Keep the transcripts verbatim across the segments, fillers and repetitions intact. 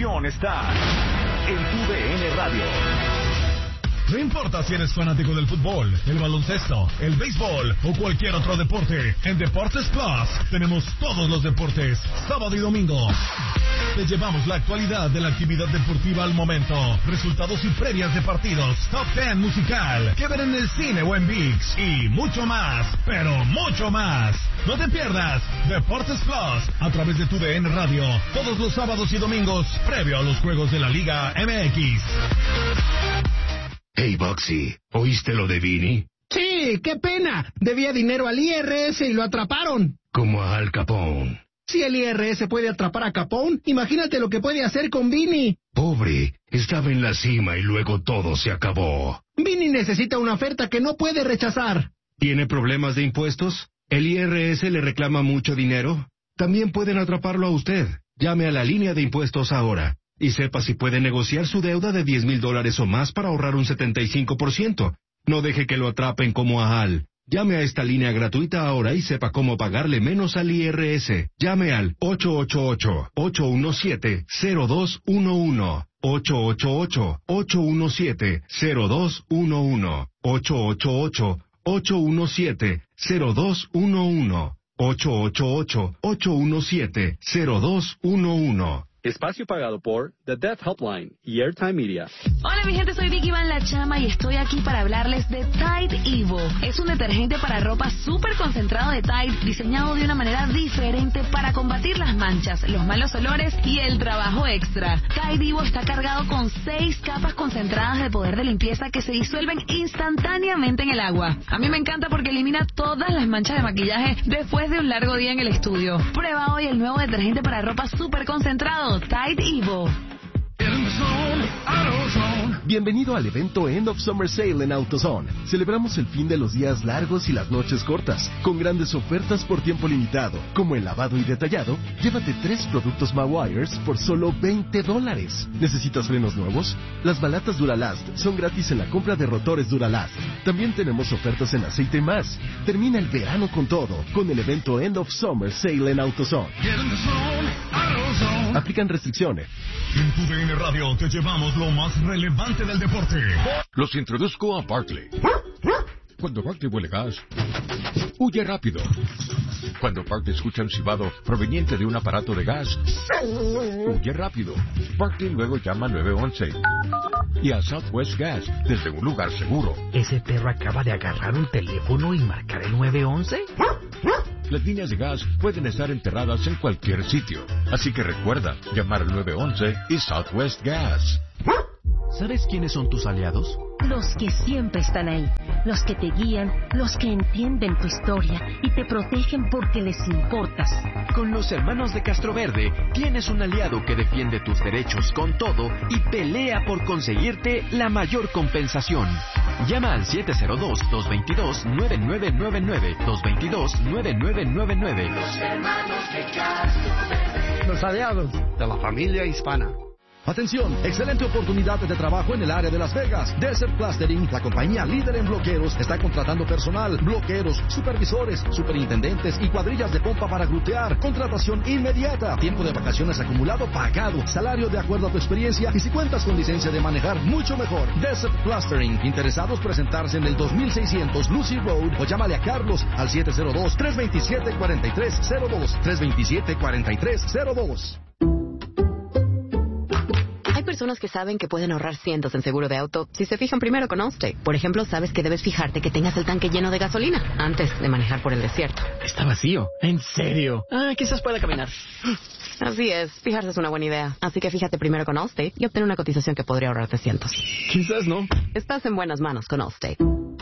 diversión está en Tu D N Radio. No importa si eres fanático del fútbol, el baloncesto, el béisbol o cualquier otro deporte, en Deportes Plus tenemos todos los deportes, sábado y domingo. Te llevamos la actualidad de la actividad deportiva al momento, resultados y previas de partidos, top ten musical, que ver en el cine o en ViX y mucho más, pero mucho más. No te pierdas Deportes Plus a través de Tu D N Radio, todos los sábados y domingos, previo a los juegos de la Liga M X. Hey, Boxy, ¿oíste lo de Vinny? Sí, qué pena. Debía dinero al I R S y lo atraparon. Como a Al Capone. Si el I R S puede atrapar a Capone, imagínate lo que puede hacer con Vinny. Pobre, estaba en la cima y luego todo se acabó. Vinny necesita una oferta que no puede rechazar. ¿Tiene problemas de impuestos? ¿El I R S le reclama mucho dinero? También pueden atraparlo a usted. Llame a la línea de impuestos ahora. Y sepa si puede negociar su deuda de diez mil dólares o más para ahorrar un setenta y cinco por ciento. No deje que lo atrapen como a Al. Llame a esta línea gratuita ahora y sepa cómo pagarle menos al I R S. Llame al ocho ocho ocho, ocho uno siete, cero dos uno uno. ocho ocho ocho, ocho uno siete, cero dos uno uno. ocho ocho ocho, ocho uno siete, cero dos uno uno. ocho ocho ocho, ocho uno siete, cero dos uno uno. Espacio pagado por The Death Helpline y Airtime Media. Hola mi gente, soy Vicky Van La Chama y estoy aquí para hablarles de Tide Evo. Es un detergente para ropa súper concentrado de Tide, diseñado de una manera diferente para combatir las manchas, los malos olores y el trabajo extra. Tide Evo está cargado con seis capas concentradas de poder de limpieza que se disuelven instantáneamente en el agua. A mí me encanta porque elimina todas las manchas de maquillaje después de un largo día en el estudio. Prueba hoy el nuevo detergente para ropa súper concentrado Tide Evo. Bienvenido al evento End of Summer Sale en AutoZone. Celebramos el fin de los días largos y las noches cortas, con grandes ofertas por tiempo limitado, como el lavado y detallado. Llévate tres productos Mawires por solo veinte dólares. ¿Necesitas frenos nuevos? Las balatas Duralast son gratis en la compra de rotores Duralast. También tenemos ofertas en aceite y más. Termina el verano con todo, con el evento End of Summer Sale en AutoZone. Aplican restricciones. En Tu D N Radio te llevamos lo más relevante del deporte. Los introduzco a Barkley. Cuando Barkley huele gas, huye rápido. Cuando Barkley escucha un silbado proveniente de un aparato de gas, huye rápido. Barkley luego llama al nueve once y a Southwest Gas desde un lugar seguro. ¿Ese perro acaba de agarrar un teléfono y marcar el nueve once? Las líneas de gas pueden estar enterradas en cualquier sitio, así que recuerda llamar al nueve once y Southwest Gas. ¿Sabes quiénes son tus aliados? Los que siempre están ahí, los que te guían, los que entienden tu historia y te protegen porque les importas. Con los hermanos de Castroverde tienes un aliado que defiende tus derechos con todo y pelea por conseguirte la mayor compensación. Llama al siete cero dos, dos dos dos, nueve nueve nueve nueve, dos dos dos, nueve nueve nueve nueve. Los hermanos de Castroverde. Los aliados de la familia hispana. Atención, excelente oportunidad de trabajo en el área de Las Vegas. Desert Plastering, la compañía líder en bloqueros, está contratando personal, bloqueros, supervisores, superintendentes y cuadrillas de pompa para glutear. Contratación inmediata, tiempo de vacaciones acumulado pagado, salario de acuerdo a tu experiencia y si cuentas con licencia de manejar, mucho mejor. Desert Plastering, interesados presentarse en el dos mil seiscientos Lucy Road o llámale a Carlos al siete cero dos, tres dos siete, cuatro tres cero dos, tres dos siete, cuatro tres cero dos. Hay personas que saben que pueden ahorrar cientos en seguro de auto si se fijan primero con Allstate. Por ejemplo, sabes que debes fijarte que tengas el tanque lleno de gasolina antes de manejar por el desierto. Está vacío. ¿En serio? Ah, quizás pueda caminar. Así es, fijarse es una buena idea. Así que fíjate primero con Allstate y obtén una cotización que podría ahorrarte cientos. Quizás no. Estás en buenas manos con Allstate.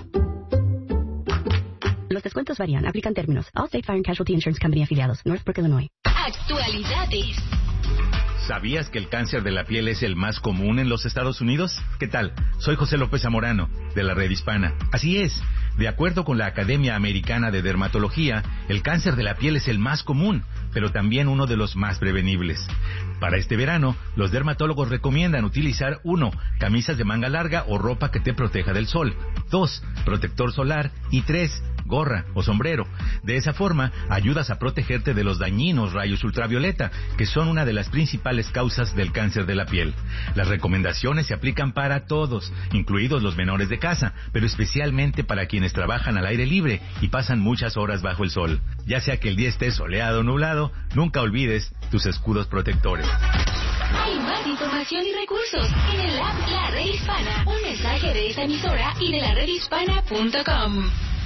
Los descuentos varían. Aplican términos. Allstate Fire and Casualty Insurance Company afiliados. Northbrook, Illinois. Actualidades. ¿Sabías que el cáncer de la piel es el más común en los Estados Unidos? ¿Qué tal? Soy José López Zamorano, de la Red Hispana. Así es, de acuerdo con la Academia Americana de Dermatología, el cáncer de la piel es el más común, pero también uno de los más prevenibles. Para este verano, los dermatólogos recomiendan utilizar uno, camisas de manga larga o ropa que te proteja del sol, dos, protector solar y tres, gorra o sombrero. De esa forma, ayudas a protegerte de los dañinos rayos ultravioleta, que son una de las principales causas del cáncer de la piel. Las recomendaciones se aplican para todos, incluidos los menores de casa, pero especialmente para quienes trabajan al aire libre y pasan muchas horas bajo el sol. Ya sea que el día esté soleado o nublado, nunca olvides tus escudos protectores. Hay más información y recursos en el app La Red Hispana. Un mensaje de esta emisora y de la red hispana punto com.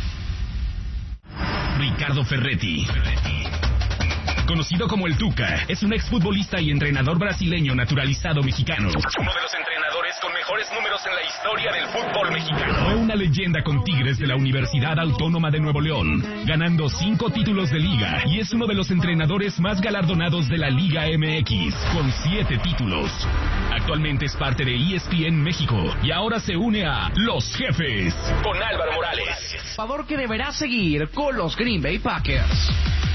Ricardo Ferretti, conocido como el Tuca, es un exfutbolista y entrenador brasileño naturalizado mexicano. Uno de los entrenadores con mejores números en la historia del fútbol mexicano. Fue una leyenda con Tigres de la Universidad Autónoma de Nuevo León, ganando cinco títulos de liga, y es uno de los entrenadores más galardonados de la Liga M X, con siete títulos. Actualmente es parte de E S P N México y ahora se une a Los Jefes con Álvaro Morales. Jugador que deberá seguir con los Green Bay Packers.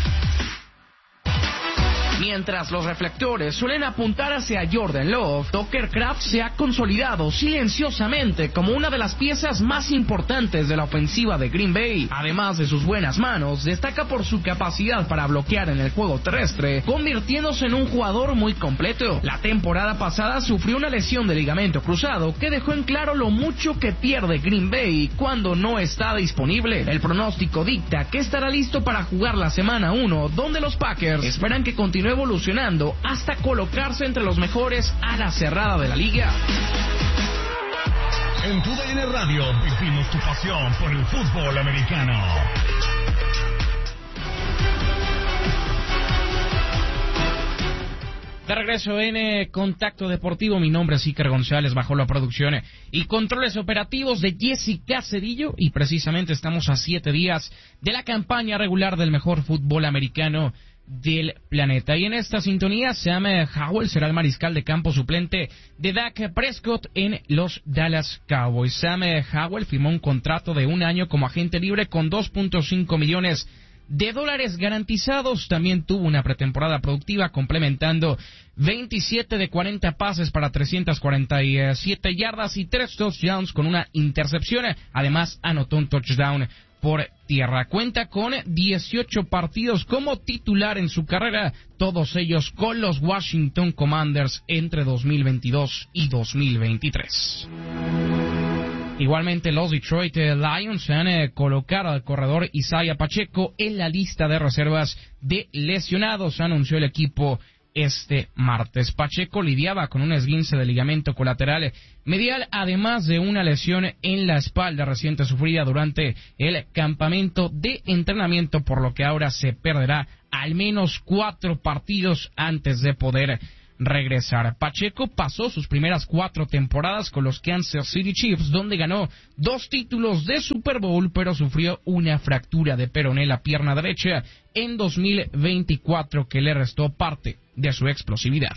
Mientras los reflectores suelen apuntar hacia Jordan Love, Tucker Kraft se ha consolidado silenciosamente como una de las piezas más importantes de la ofensiva de Green Bay. Además de sus buenas manos, destaca por su capacidad para bloquear en el juego terrestre, convirtiéndose en un jugador muy completo. La temporada pasada sufrió una lesión de ligamento cruzado que dejó en claro lo mucho que pierde Green Bay cuando no está disponible. El pronóstico dicta que estará listo para jugar la semana uno, donde los Packers esperan que continúe evolucionando hasta colocarse entre los mejores a la cerrada de la liga. En tu D N Radio vivimos tu pasión por el fútbol americano. De regreso en eh, Contacto Deportivo, mi nombre es Iker González, bajo la producción eh, y controles operativos de Jessica Cedillo, y precisamente estamos a siete días de la campaña regular del mejor fútbol americano del planeta. Y en esta sintonía, Sam Howell será el mariscal de campo suplente de Dak Prescott en los Dallas Cowboys. Sam Howell firmó un contrato de un año como agente libre con dos punto cinco millones de dólares garantizados. También tuvo una pretemporada productiva, complementando veintisiete de cuarenta pases para trescientas cuarenta y siete yardas y tres touchdowns con una intercepción. Además, anotó un touchdown por tierra. Cuenta con dieciocho partidos como titular en su carrera, todos ellos con los Washington Commanders entre dos mil veintidós y dos mil veintitrés. Igualmente, los Detroit Lions han eh, colocado al corredor Isaiah Pacheco en la lista de reservas de lesionados, anunció el equipo este martes. Pacheco lidiaba con un esguince de ligamento colateral medial, además de una lesión en la espalda reciente sufrida durante el campamento de entrenamiento, por lo que ahora se perderá al menos cuatro partidos antes de poder regresar. Pacheco pasó sus primeras cuatro temporadas con los Kansas City Chiefs, donde ganó dos títulos de Super Bowl, pero sufrió una fractura de peroné en la pierna derecha en dos mil veinticuatro que le restó parte de su explosividad.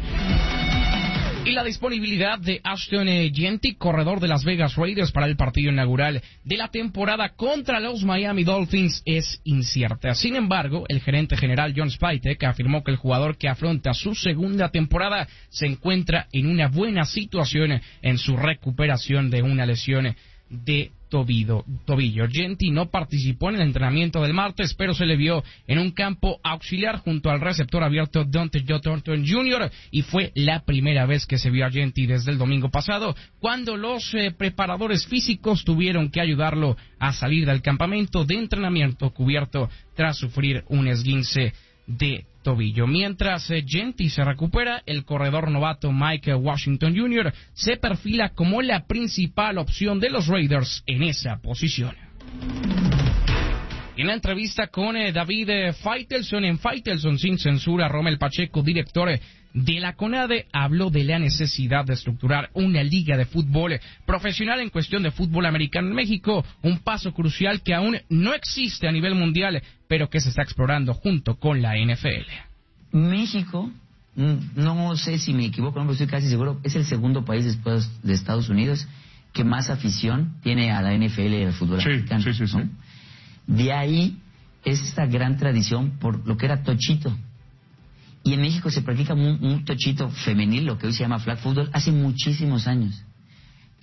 Y la disponibilidad de Ashton Jeanty, corredor de Las Vegas Raiders, para el partido inaugural de la temporada contra los Miami Dolphins es incierta. Sin embargo, el gerente general John Spytek afirmó que el jugador, que afronta su segunda temporada, se encuentra en una buena situación en su recuperación de una lesión de tobillo. tobillo. Jeanty no participó en el entrenamiento del martes, pero se le vio en un campo auxiliar junto al receptor abierto Dante Thornton junior y fue la primera vez que se vio a Jeanty desde el domingo pasado, cuando los eh, preparadores físicos tuvieron que ayudarlo a salir del campamento de entrenamiento cubierto tras sufrir un esguince de tobillo. Mientras eh, Jeanty se recupera, el corredor novato Mike Washington junior se perfila como la principal opción de los Raiders en esa posición. En la entrevista con eh, David eh, Faitelson en Faitelson Sin Censura, Rommel Pacheco, director eh, de la CONADE, habló de la necesidad de estructurar una liga de fútbol profesional en cuestión de fútbol americano en México, un paso crucial que aún no existe a nivel mundial, pero que se está explorando junto con la N F L. México, no sé si me equivoco, no, pero estoy casi seguro, es el segundo país después de Estados Unidos que más afición tiene a la N F L y al fútbol sí, americano. Sí, sí, sí. ¿No? De ahí es esta gran tradición por lo que era tochito. Y en México se practica un, un tochito femenil, lo que hoy se llama flag football, hace muchísimos años.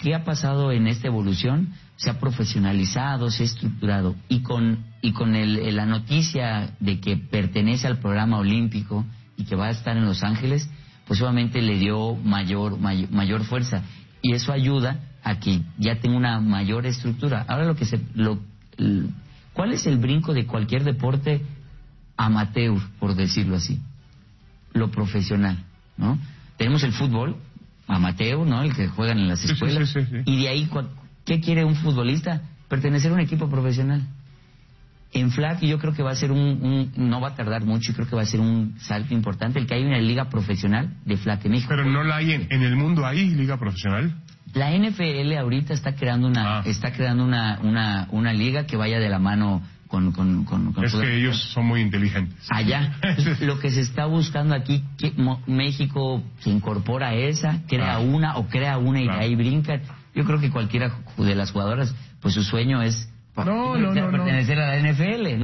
¿qué ha pasado en esta evolución? Se ha profesionalizado, se ha estructurado, y con y con el, la noticia de que pertenece al programa olímpico y que va a estar en Los Ángeles, pues obviamente le dio mayor, mayor, mayor fuerza, y eso ayuda a que ya tenga una mayor estructura. Ahora lo que se... Lo, el, ¿cuál es el brinco de cualquier deporte amateur, por decirlo así? Lo profesional, ¿no? Tenemos el fútbol amateur, ¿no? El que juegan en las escuelas. Sí, sí, sí, sí. Y de ahí, ¿qué quiere un futbolista? Pertenecer a un equipo profesional. En flag yo creo que va a ser un, un... no va a tardar mucho, y creo que va a ser un salto importante el que hay una liga profesional de flag en México. Pero no la hay en, en el mundo, ¿hay liga profesional? La N F L ahorita está creando una ah. está creando una, una una liga que vaya de la mano con con, con, con es que ellos son muy inteligentes. Allá lo que se está buscando aquí, que México se incorpora a esa, crea ah. una o crea una y claro. de ahí brinca. Yo creo que cualquiera de las jugadoras, pues su sueño es no, no, no, pertenecer no. a la N F L.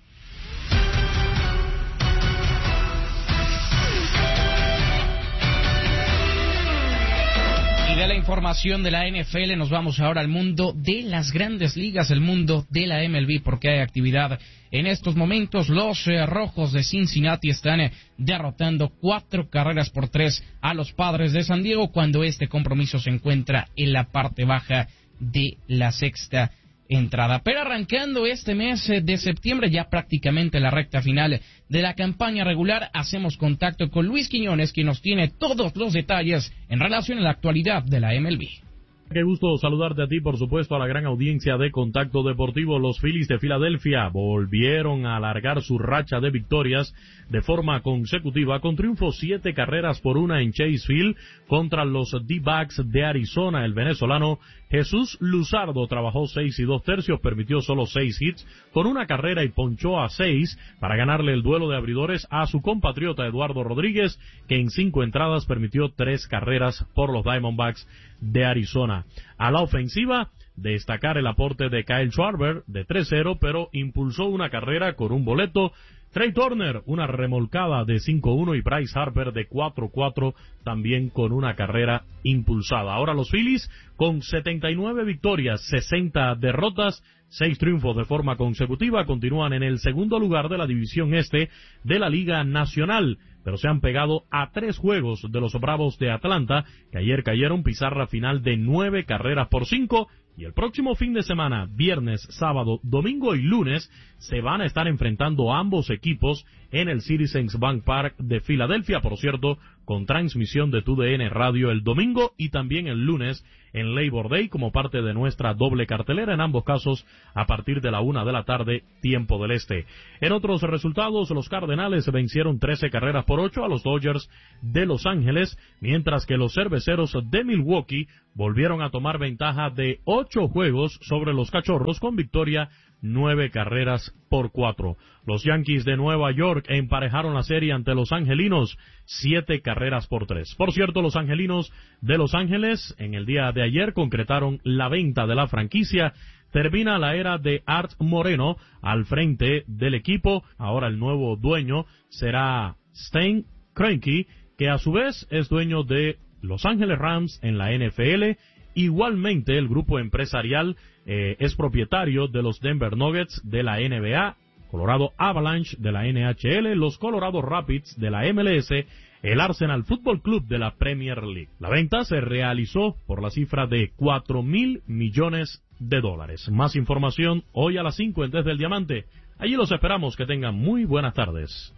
De la información de la N F L nos vamos ahora al mundo de las grandes ligas, el mundo de la M L B, porque hay actividad en estos momentos. Los eh, Rojos de Cincinnati están eh, derrotando cuatro carreras por tres a los Padres de San Diego, cuando este compromiso se encuentra en la parte baja de la sexta entrada. Pero arrancando este mes de septiembre, ya prácticamente la recta final de la campaña regular, hacemos contacto con Luis Quiñones, quien nos tiene todos los detalles en relación a la actualidad de la M L B. Qué gusto saludarte a ti, por supuesto, a la gran audiencia de Contacto Deportivo. Los Phillies de Filadelfia volvieron a alargar su racha de victorias de forma consecutiva, con triunfo siete carreras por una en Chase Field contra los D-backs de Arizona. El venezolano Jesús Luzardo trabajó seis y dos tercios, permitió solo seis hits con una carrera y ponchó a seis para ganarle el duelo de abridores a su compatriota Eduardo Rodríguez, que en cinco entradas permitió tres carreras por los Diamondbacks de Arizona. A la ofensiva, destacar el aporte de Kyle Schwarber de tres cero, pero impulsó una carrera con un boleto. Trey Turner, una remolcada de cinco uno, y Bryce Harper de cuatro cuatro, también con una carrera impulsada. Ahora los Phillies, con setenta y nueve victorias, sesenta derrotas, seis triunfos de forma consecutiva, continúan en el segundo lugar de la división este de la Liga Nacional, pero se han pegado a tres juegos de los Bravos de Atlanta, que ayer cayeron pizarra final de nueve carreras por cinco, y el próximo fin de semana, viernes, sábado, domingo y lunes, se van a estar enfrentando ambos equipos en el Citizens Bank Park de Filadelfia, por cierto, con transmisión de T U D N Radio el domingo y también el lunes en Labor Day como parte de nuestra doble cartelera, en ambos casos a partir de la una de la tarde, tiempo del este. En otros resultados, los Cardenales vencieron trece carreras por ocho a los Dodgers de Los Ángeles, mientras que los Cerveceros de Milwaukee volvieron a tomar ventaja de ocho juegos sobre los Cachorros con victoria nueve carreras por cuatro. Los Yankees de Nueva York emparejaron la serie ante los Angelinos, siete carreras por tres. Por cierto, los Angelinos de Los Ángeles en el día de ayer concretaron la venta de la franquicia. Termina la era de Art Moreno al frente del equipo. Ahora el nuevo dueño será Stan Kroenke, que a su vez es dueño de Los Ángeles Rams en la N F L. Igualmente, el grupo empresarial eh, es propietario de los Denver Nuggets de la N B A, Colorado Avalanche de la N H L, los Colorado Rapids de la M L S, el Arsenal Football Club de la Premier League. La venta se realizó por la cifra de cuatro mil millones de dólares. Más información hoy a las cinco en Desde el Diamante. Allí los esperamos. Que tengan muy buenas tardes.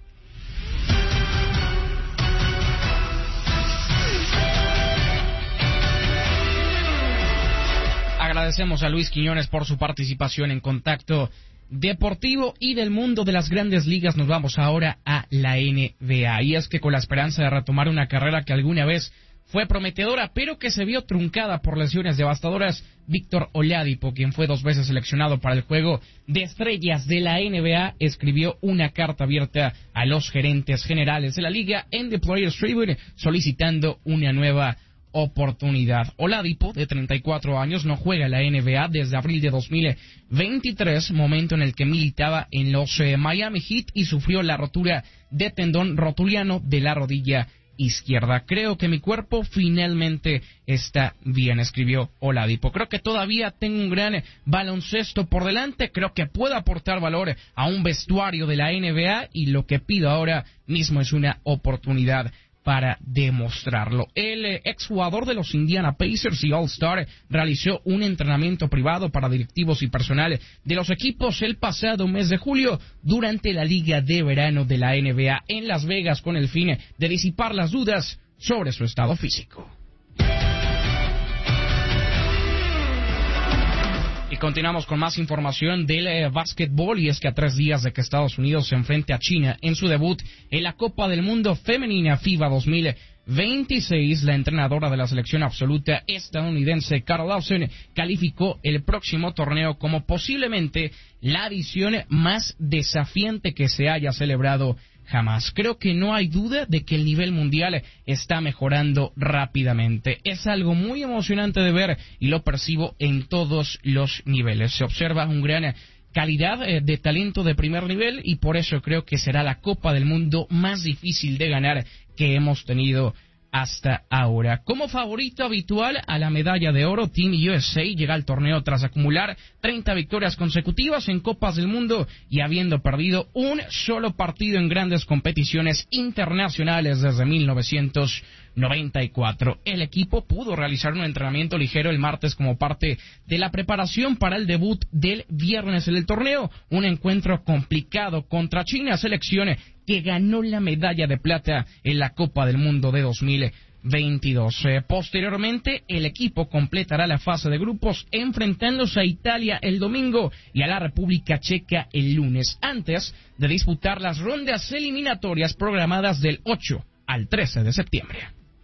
Agradecemos a Luis Quiñones por su participación en Contacto Deportivo, y del mundo de las grandes ligas nos vamos ahora a la N B A. Y es que con la esperanza de retomar una carrera que alguna vez fue prometedora, pero que se vio truncada por lesiones devastadoras, Víctor Oladipo, quien fue dos veces seleccionado para el juego de estrellas de la N B A, escribió una carta abierta a los gerentes generales de la liga en The Players Tribune solicitando una nueva oportunidad. Oladipo, de treinta y cuatro años, no juega en la N B A desde abril de dos mil veintitrés, momento en el que militaba en los eh, Miami Heat y sufrió la rotura de tendón rotuliano de la rodilla izquierda. Creo que mi cuerpo finalmente está bien, escribió Oladipo. Creo que todavía tengo un gran baloncesto por delante. Creo que puedo aportar valor a un vestuario de la N B A y lo que pido ahora mismo es una oportunidad para demostrarlo. El eh, exjugador de los Indiana Pacers y All-Star realizó un entrenamiento privado para directivos y personal de los equipos el pasado mes de julio durante la Liga de Verano de la N B A en Las Vegas con el fin de disipar las dudas sobre su estado físico. Y continuamos con más información del eh, básquetbol, y es que a tres días de que Estados Unidos se enfrente a China en su debut en la Copa del Mundo Femenina FIBA dos mil veintiséis, la entrenadora de la selección absoluta estadounidense Carol Lawson calificó el próximo torneo como posiblemente la edición más desafiante que se haya celebrado jamás. Creo que no hay duda de que el nivel mundial está mejorando rápidamente. Es algo muy emocionante de ver y lo percibo en todos los niveles. Se observa un gran calidad eh, de talento de primer nivel y por eso creo que será la Copa del Mundo más difícil de ganar que hemos tenido hasta ahora. Como favorito habitual a la medalla de oro, Team U S A llega al torneo tras acumular treinta victorias consecutivas en Copas del Mundo y habiendo perdido un solo partido en grandes competiciones internacionales desde mil novecientos noventa y cuatro. El equipo pudo realizar un entrenamiento ligero el martes como parte de la preparación para el debut del viernes en el torneo, un encuentro complicado contra China, selección que ganó la medalla de plata en la Copa del Mundo de dos mil veintidós. Eh, posteriormente, el equipo completará la fase de grupos enfrentándose a Italia el domingo y a la República Checa el lunes, antes de disputar las rondas eliminatorias programadas del ocho al trece de septiembre.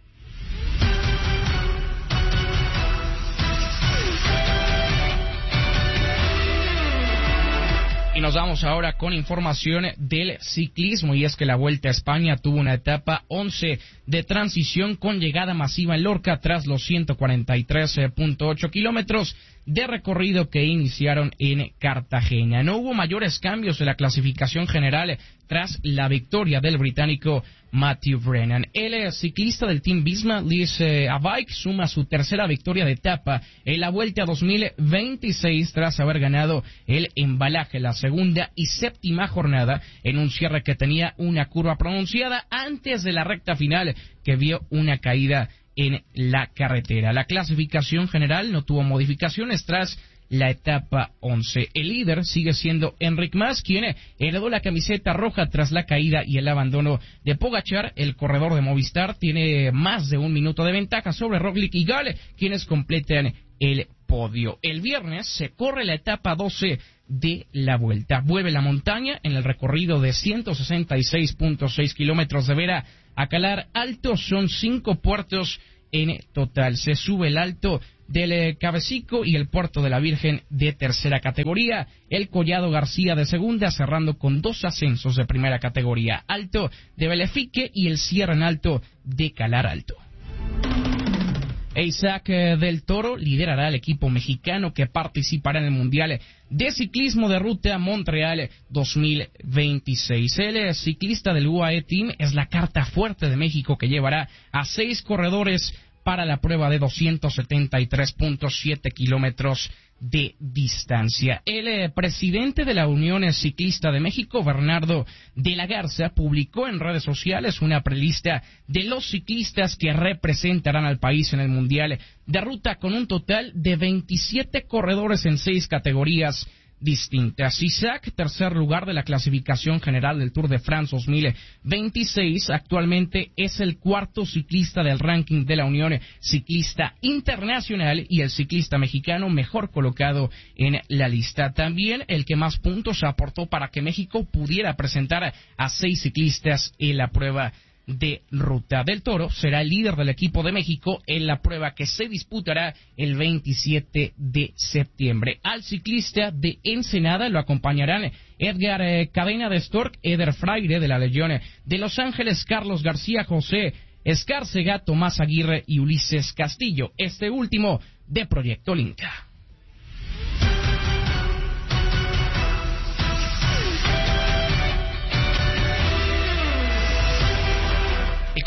Y nos vamos ahora con información del ciclismo, y es que la Vuelta a España tuvo una etapa once de transición con llegada masiva en Lorca tras los ciento cuarenta y tres punto ocho kilómetros de recorrido que iniciaron en Cartagena. No hubo mayores cambios en la clasificación general tras la victoria del británico Matthew Brennan. El ciclista del Team Visma, Liz eh, Abike, suma su tercera victoria de etapa en la Vuelta dos mil veintiséis tras haber ganado el embalaje la segunda y séptima jornada en un cierre que tenía una curva pronunciada antes de la recta final que vio una caída en la carretera. La clasificación general no tuvo modificaciones tras la etapa once. El líder sigue siendo Enric Mas, quien heredó la camiseta roja tras la caída y el abandono de Pogačar. El corredor de Movistar tiene más de un minuto de ventaja sobre Roglic y Gale, quienes completan el podio. El viernes se corre la etapa doce de la Vuelta. Vuelve la montaña en el recorrido de ciento sesenta y seis punto seis kilómetros de Vera a Calar Alto. Son cinco puertos en total. Se sube el Alto del Cabecico y el Puerto de la Virgen de tercera categoría, el Collado García de segunda, cerrando con dos ascensos de primera categoría, Alto de Belefique y el cierre en Alto de Calar Alto. Isaac del Toro liderará el equipo mexicano que participará en el Mundial de Ciclismo de Ruta Montreal dos mil veintiséis. El ciclista del U A E Team es la carta fuerte de México, que llevará a seis corredores para la prueba de doscientos setenta y tres punto siete kilómetros de distancia. El eh, presidente de la Unión Ciclista de México, Bernardo de la Garza, publicó en redes sociales una prelista de los ciclistas que representarán al país en el Mundial de Ruta, con un total de veintisiete corredores en seis categorías distintas. Isaac, tercer lugar de la clasificación general del Tour de France dos mil veintiséis, actualmente es el cuarto ciclista del ranking de la Unión Ciclista Internacional y el ciclista mexicano mejor colocado en la lista. También el que más puntos aportó para que México pudiera presentar a seis ciclistas en la prueba de ruta. Del Toro será el líder del equipo de México en la prueba que se disputará el veintisiete de septiembre. Al ciclista de Ensenada lo acompañarán Edgar eh, Cadena de Stork, Eder Fraire de la Legión de Los Ángeles, Carlos García, José Escárcega, Tomás Aguirre y Ulises Castillo, este último de Proyecto Linca. Y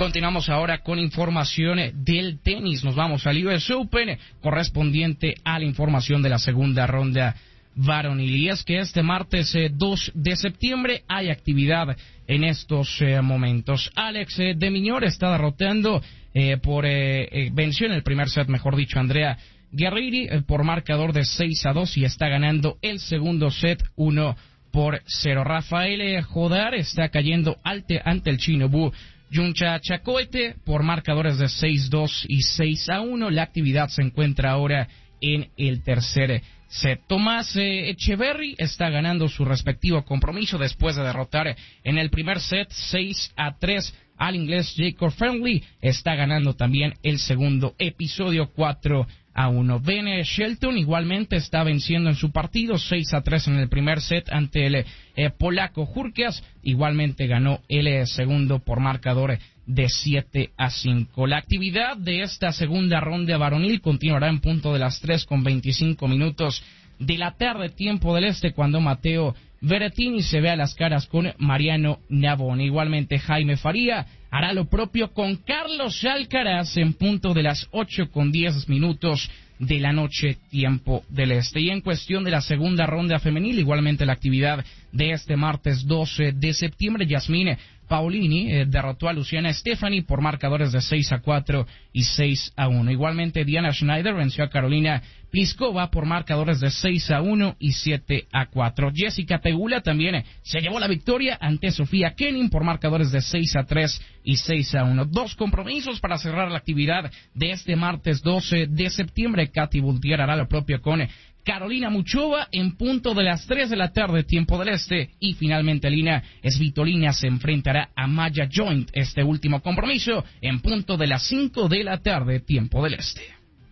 Continuamos ahora con información del tenis. Nos vamos al U S Open, correspondiente a la información de la segunda ronda varonil. Y es que este martes eh, dos de septiembre hay actividad en estos eh, momentos. Alex eh, de Miñor está derrotando eh, por eh, eh, venció en el primer set, mejor dicho, Andrea Guerriri eh, por marcador de seis a dos y está ganando el segundo set uno por cero. Rafael eh, Jodar está cayendo ante, ante el chino Bu Yuncha Chacoete por marcadores de seis dos y seis a uno. La actividad se encuentra ahora en el tercer set. Tomás eh, Echeverry está ganando su respectivo compromiso después de derrotar en el primer set seis a tres al inglés Jacob Friendly. Está ganando también el segundo episodio cuatro a uno. Ben Shelton igualmente está venciendo en su partido seis a tres en el primer set ante el eh, polaco Hurkacz. Igualmente ganó el eh, segundo por marcador de siete a cinco. La actividad de esta segunda ronda varonil continuará en punto de las tres con veinticinco minutos de la tarde, tiempo del este, cuando Mateo Berrettini se ve a las caras con Mariano Navone. Igualmente Jaime Faría hará lo propio con Carlos Alcaraz en punto de las ocho con diez minutos de la noche, tiempo del este. Y en cuestión de la segunda ronda femenil, igualmente la actividad de este martes doce de septiembre, Yasmine Paolini eh, derrotó a Luciana Stefani por marcadores de seis a cuatro y seis a uno. Igualmente Diana Schneider venció a Carolina Pliskova por marcadores de seis a uno y siete a cuatro. Jessica Pegula también eh, se llevó la victoria ante Sofía Kenin por marcadores de seis a tres y seis a uno. Dos compromisos para cerrar la actividad de este martes doce de septiembre. Katy Boultier hará lo propio con eh, Carolina Muchova en punto de las tres de la tarde, tiempo del este. Y finalmente Lina Svitolina se enfrentará a Maya Joint, este último compromiso, en punto de las cinco de la tarde, tiempo del este.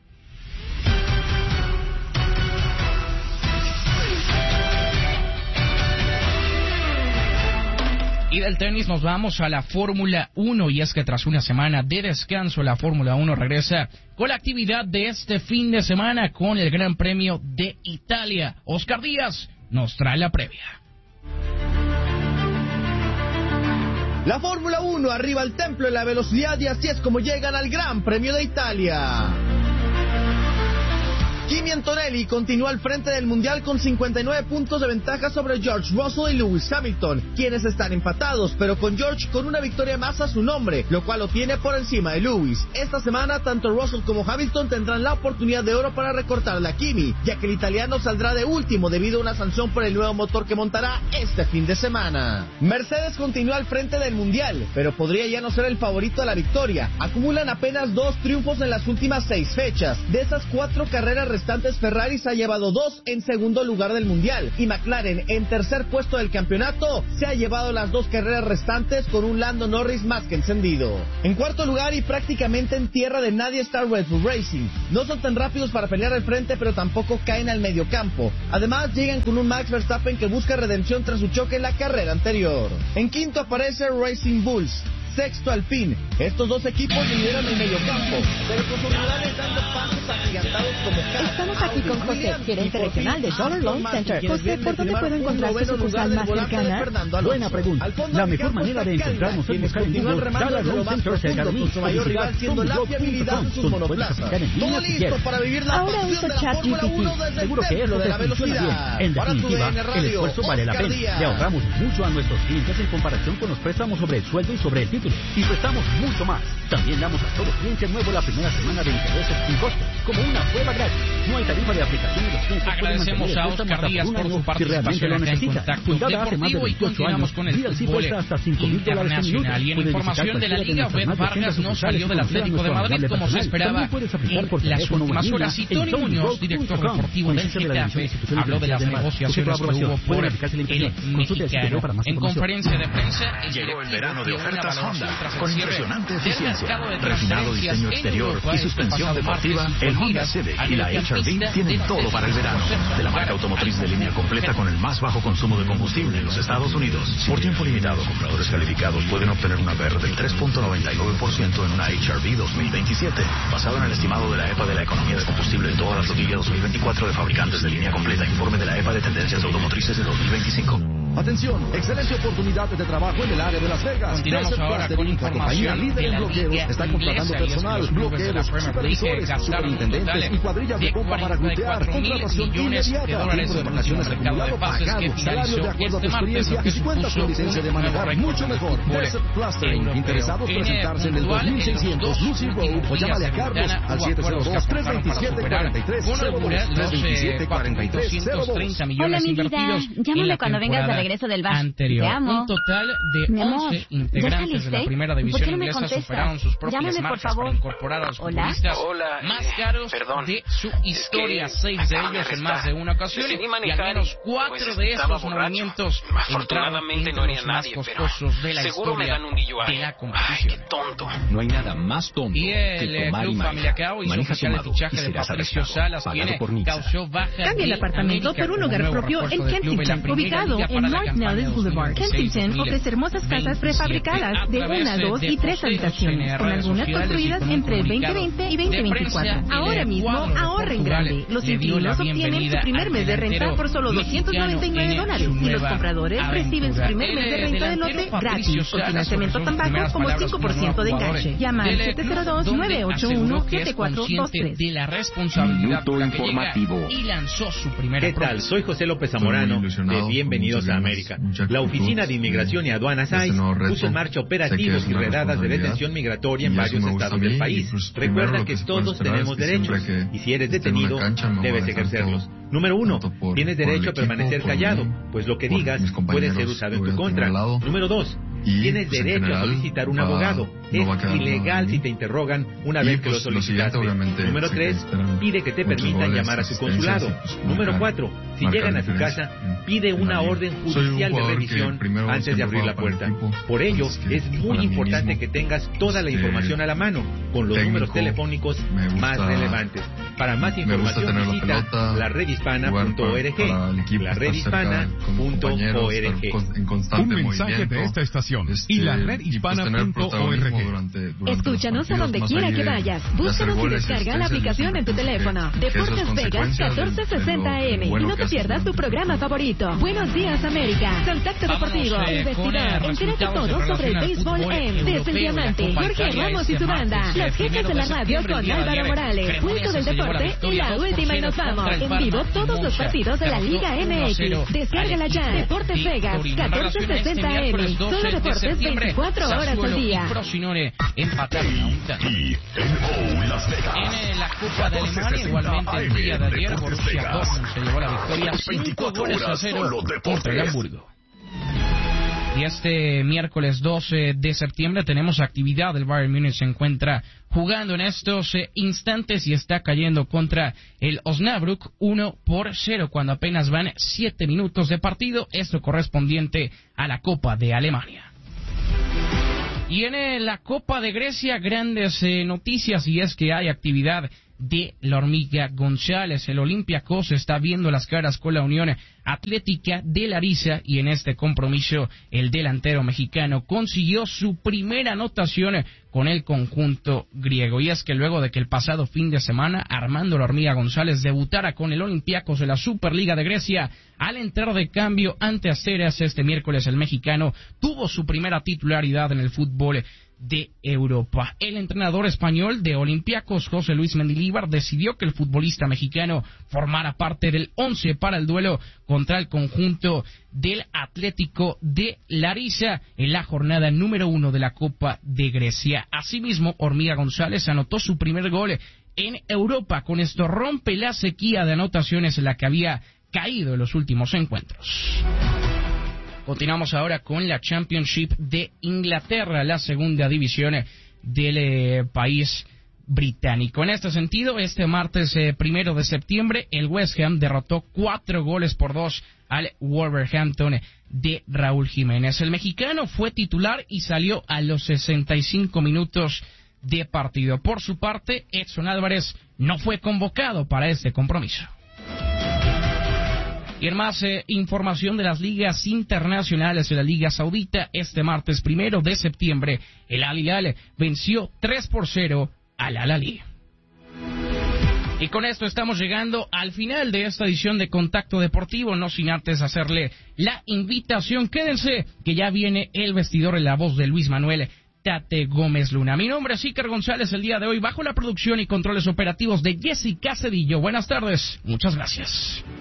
Y del tenis nos vamos a la Fórmula uno, y es que tras una semana de descanso la Fórmula uno regresa con la actividad de este fin de semana con el Gran Premio de Italia. Oscar Díaz nos trae la previa. La Fórmula uno arriba al templo de la velocidad, y así es como llegan al Gran Premio de Italia. Kimi Antonelli continúa al frente del Mundial con cincuenta y nueve puntos de ventaja sobre George Russell y Lewis Hamilton, quienes están empatados, pero con George con una victoria más a su nombre, lo cual lo tiene por encima de Lewis. Esta semana, tanto Russell como Hamilton tendrán la oportunidad de oro para recortarle a Kimi, ya que el italiano saldrá de último debido a una sanción por el nuevo motor que montará este fin de semana. Mercedes continúa al frente del Mundial, pero podría ya no ser el favorito a la victoria. Acumulan apenas dos triunfos en las últimas seis fechas. De esas cuatro carreras restantes, Ferrari se ha llevado dos en segundo lugar del Mundial, y McLaren en tercer puesto del campeonato se ha llevado las dos carreras restantes con un Lando Norris más que encendido. En cuarto lugar y prácticamente en tierra de nadie está Red Bull Racing. No son tan rápidos para pelear al frente, pero tampoco caen al mediocampo. Además llegan con un Max Verstappen que busca redención tras su choque en la carrera anterior. En quinto aparece Racing Bulls. Sexto Alpine. Estos dos equipos lideran el mediocampo, pero con sus rivales dando pasos agigantados como cada. Estamos aquí con José, gerente regional de Dollar Loan Center. José, ¿por dónde puedo encontrar su sucursal más cercana? Buena pregunta. La mejor manera de encontrarnos es buscar en Google Dollar Loan Center cerca de mí. Su mayor rival siendo la fiabilidad de sus monoplazas. Todo listo para vivir la Ahora uso ChatGPT. Seguro que eso te funciona bien. En definitiva, el esfuerzo vale la pena. Le ahorramos mucho a nuestros clientes en comparación con los préstamos sobre el sueldo y sobre el título. Y prestamos mucho más. También damos a todo cliente nuevo la primera semana de intereses sin costo, como una prueba gratis. No hay tarifa de aplicación y los clientes agradecemos a Oscar Díaz por su participación en Contacto Deportivo, y continuamos con el fútbol internacional. Y en información de la Liga, Obed Vargas no salió del Atlético de Madrid como se esperaba en las últimas horas. Y Tony Muñoz, director deportivo del Getafe, habló de las negociaciones que hubo por el mexicano. En conferencia de prensa llegó el verano de ofertas Honda, con impresionante eficiencia, refinado diseño exterior y suspensión deportiva. El Honda Civic y la H R V tienen todo para el verano. De la marca automotriz de línea completa con el más bajo consumo de combustible en los Estados Unidos. Por tiempo limitado, compradores calificados pueden obtener una B E R del tres punto noventa y nueve por ciento en una H R V dos mil veintisiete, basado en el estimado de la E P A de la economía de combustible de toda la flotilla dos mil veinticuatro de fabricantes de línea completa. Informe de la E P A de tendencias automotrices de dos mil veinticinco. Atención, excelente oportunidad de trabajo en el área de Las Vegas. Continuamos ahora con información de la Liga está contratando personal, bloqueros, supervisores, superintendentes y cuadrillas de pompa para glutear. Contratación inmediata. Tiempo de vacaciones acumulado pagado. Salario de acuerdo a tu experiencia y si cuentas con licencia de manejar mucho mejor. Desert Plastering. Interesados presentarse en el dos mil seiscientos Lucy Road o llámale a Carlos al siete cero dos, tres dos siete, cuatro tres cero dos. tres dos siete, cuatro tres cero dos. Hola, mi vida. Llámame cuando vengas de regreso del bar. Anterior. Te amo. Un total de once integrantes de la primera división no inglesa superaron sus propias Llámame, marcas para incorporar a los Hola. futbolistas Hola. más caros Perdón. de su historia. Es que Seis de ellos en más de una ocasión Decidí y manejar al menos y, cuatro pues, de estaba estos borracho. movimientos Afortunadamente entraron no haría entre los más nadie, costosos de la seguro me historia dan un D U I. de la Ay, competición. qué tonto. No hay nada más tonto Y el que tomar Club y Familia Cao hizo Maneja oficial el tomado fichaje y de serás Patricio arrestado, Salas, pagado quien por Nixa. causó baja Cambia el de apartamento América por un como hogar nuevo propio refuerzo en del club en la Kensington, primera ubicado liga en para la North campaña Nellis Boulevard. Kensington ofrece hermosas casas prefabricadas de una, dos y tres habitaciones, con algunas construidas entre el veinte veinte y veinte veinticuatro. Ahora mismo ahorra en grande. Los inquilinos obtienen su primer mes de renta por solo doscientos noventa y nueve dólares y los compradores reciben su primer mes de renta de lote gratis, con financiamiento tan bajo como cinco por ciento de enganche. Llama al siete cero dos, nueve ocho uno, siete cuatro dos tres. De la responsabilidad Minuto informativo. y lanzó su primera ¿Qué tal? Soy José López Zamorano de Bienvenidos a América. La Oficina de Inmigración y Aduanas I C E puso en marcha operativos y redadas de detención migratoria en varios estados del país. Recuerda que todos tenemos derechos y si eres detenido debes ejercerlos. Número uno, tienes derecho a permanecer callado, pues lo que digas puede ser usado en tu contra. Número dos, tienes derecho a solicitar un abogado. Es ilegal si te interrogan una vez que lo solicitaste. Número tres, pide que te permitan llamar a su consulado. Número cuatro, si llegan a tu casa, pide una orden judicial de revisión antes de abrir la puerta. Por ello, es muy importante que tengas toda la información a la mano, con los números telefónicos más relevantes. Para más información visita la red hispana punto org, la red hispana punto org. Un mensaje de esta estación y la red hispana punto org. Escúchanos a donde quiera que vayas. Búscanos y descarga la aplicación en tu teléfono. Deportes Vegas catorce sesenta A M. Y no te pierdas tu programa favorito. Buenos días, América. Contacto Deportivo. El vestidor. Entérate todo sobre el béisbol en Desde el Diamante. Jorge Ramos y su banda. Los jefes de la radio con Álvaro Morales. Punto del deporte y la última y nos vamos. En vivo todos los partidos de la Liga M X. Descárgala ya. Deportes Vegas catorce sesenta A M. Solo deportes veinticuatro horas al día. Empataron a un tanto. En la Copa de Alemania, igualmente el día de ayer, Borussia Dortmund se llevó la victoria cinco goles a cero contra el Hamburgo. Y este miércoles doce de septiembre tenemos actividad. El Bayern Múnich se encuentra jugando en estos eh, instantes y está cayendo contra el Osnabrück uno por cero cuando apenas van siete minutos de partido. Esto correspondiente a la Copa de Alemania. Y en la Copa de Grecia, grandes eh, noticias, y es que hay actividad de la Hormiga González. El Olympiacos está viendo las caras con la Unión Atlética de Larissa y en este compromiso el delantero mexicano consiguió su primera anotación con el conjunto griego. Y es que luego de que el pasado fin de semana Armando la Hormiga González debutara con el Olympiacos en la Superliga de Grecia, al entrar de cambio ante Asteras este miércoles el mexicano tuvo su primera titularidad en el fútbol de Europa. El entrenador español de Olympiacos, José Luis Mendilibar, decidió que el futbolista mexicano formara parte del once para el duelo contra el conjunto del Atlético de Larissa en la jornada número uno de la Copa de Grecia. Asimismo, Hormiga González anotó su primer gol en Europa. Con esto rompe la sequía de anotaciones en la que había caído en los últimos encuentros. Continuamos ahora con la Championship de Inglaterra, la segunda división del eh, país británico. En este sentido, este martes eh, primero de septiembre, el West Ham derrotó cuatro goles por dos al Wolverhampton de Raúl Jiménez. El mexicano fue titular y salió a los sesenta y cinco minutos de partido. Por su parte, Edson Álvarez no fue convocado para este compromiso. Y en más eh, información de las ligas internacionales de la Liga Saudita, este martes primero de septiembre, el Al Hilal venció tres por cero al Al Ahly. Y con esto estamos llegando al final de esta edición de Contacto Deportivo, no sin antes hacerle la invitación. Quédense, que ya viene el vestidor en la voz de Luis Manuel Tate Gómez Luna. Mi nombre es Iker González, el día de hoy bajo la producción y controles operativos de Jessica Cedillo. Buenas tardes, muchas gracias.